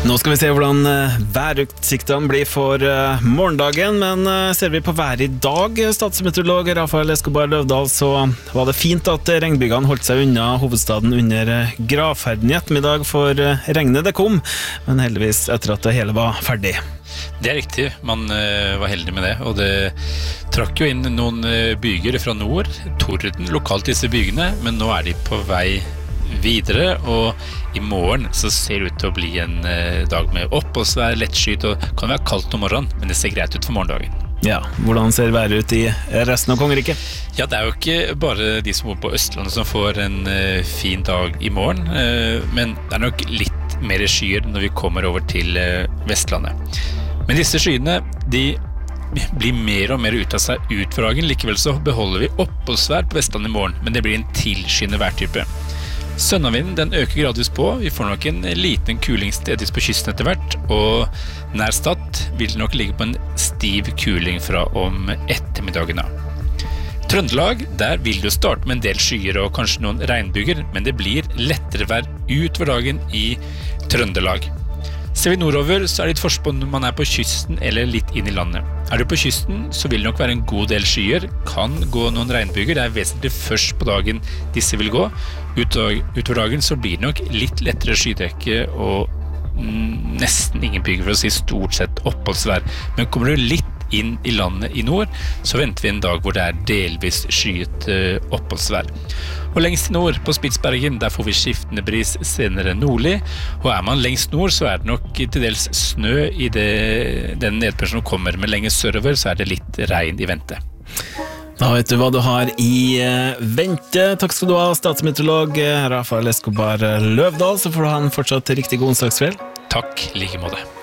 Nå skal vi se hvordan værutsiktene blir for morgendagen, men ser vi på været i dag, statsmeteorolog Rafael Escobar Løvdahl, så var det fint at regnbyggene holdt seg unna hovedstaden under gravferden i ettermiddag, for regnet det kom, men heldigvis etter at det hele var ferdig. Det riktig, man var heldig med det, og det trakk jo inn noen byger fra nord, torden lokalt disse bygene, men nå er de på vei videre, og i morgen så ser det ut til å bli en dag med oppholdsvær, lettskyet, og kan være kaldt om morgenen, men det ser greit ut for morgendagen. Ja, hvordan ser været ut i resten av kongeriket? Ja, det er jo ikke bare de som bor på Østlandet som får en fin dag i morgen, men det er nok litt mer skyer når vi kommer over til Vestlandet. Men disse skyene, de blir mer og mer ut av seg ut for dagen. Likevel så beholder vi oppholdsvær på Vestlandet i morgen, men det blir en tilskyende værtype. Sønnavinden den øker gradvis på, vi får nok en liten kuling stedvis på kysten etter hvert, og nær Stad vil det nok ligge på en stiv kuling fra om ettermiddagen. Trøndelag, der vil det jo starte med en del skyer og kanskje noen regnbyger, men det blir lettere vær utover dagen i Trøndelag. Ser vi nordover, så er det litt forskjell på om man er på kysten eller litt inn i landet. Er du på kysten, så vil det nok være en god del skyer, kan gå noen regnbyger, det er vesentlig først på dagen disse vil gå. Utover dagen så blir det nok litt lettere skydekke og nesten ingen byger, for å si stort sett oppholdsvær. Men kommer du litt inn i landet i nord, så venter vi en dag hvor det er delvis skyet oppholdsvær. Og lengst i nord, på Spitsbergen, der får vi skiftende bris, senere nordlig, og er man lengst nord, så er det nok til dels snø i den nedbøren som kommer, men lenger sørover så er det litt regn i vente. Da vet du hva du har i vente. Takk skal du ha, statsmeteorolog Rafael Escobar Løvdahl, så får du ha en fortsatt riktig god onsdagskveld. Takk, like måte.